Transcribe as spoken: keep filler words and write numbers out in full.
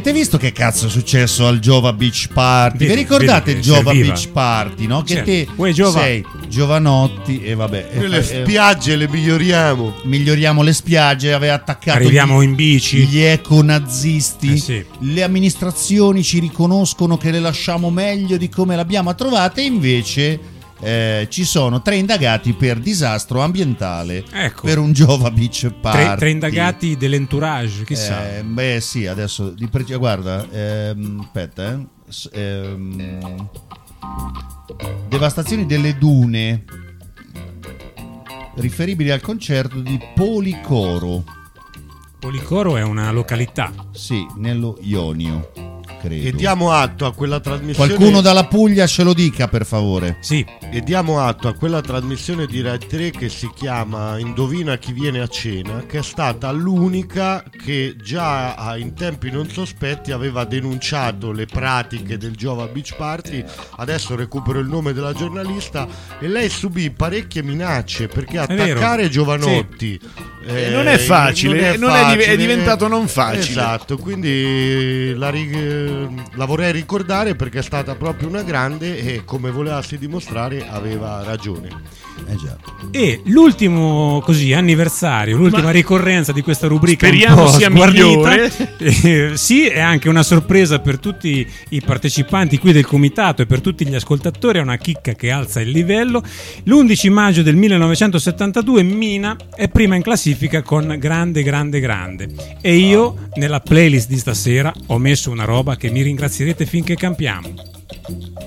avete visto che cazzo è successo al Giova Beach Party? Vi ricordate il Giova serviva. Beach Party, no? Che Certo. te Uè, Giova. sei Giovanotti e vabbè. Noi le eh, spiagge le miglioriamo. miglioriamo le spiagge, aveva attaccato Arriviamo gli, in bici. gli econazisti. Eh sì. Le amministrazioni ci riconoscono che le lasciamo meglio di come l'abbiamo trovate, invece eh, ci sono tre indagati per disastro ambientale, Ecco. per un Giova Beach Party. Tre, tre indagati dell'entourage, chissà. Eh, beh sì, adesso di pre- guarda, ehm, aspetta, eh. S- ehm, devastazioni delle dune riferibili al concerto di Policoro, Policoro è una località. sì, nello Ionio, credo. E diamo atto a quella trasmissione. Qualcuno dalla Puglia ce lo dica, per favore. Sì, E diamo atto a quella trasmissione di Rai tre che si chiama Indovina chi viene a cena, che è stata l'unica che già in tempi non sospetti aveva denunciato le pratiche del Giova Beach Party. Adesso recupero il nome della giornalista. E lei subì parecchie minacce, perché attaccare vero. Giovanotti eh, non è facile, non è div- è diventato non facile. Esatto, quindi la, ri- la vorrei ricordare perché è stata proprio una grande e, come volevasi dimostrare, aveva ragione. Eh già. e l'ultimo così anniversario, l'ultima Ma- ricorrenza di questa rubrica un Speriamo po' sia sguarnita. migliore. Eh, sì, è anche una sorpresa per tutti i partecipanti qui del comitato e per tutti gli ascoltatori, è una chicca che alza il livello. L'undici maggio del millenovecentosettantadue Mina è prima in classifica con Grande Grande Grande, e io nella playlist di stasera ho messo una roba che mi ringrazierete finché campiamo.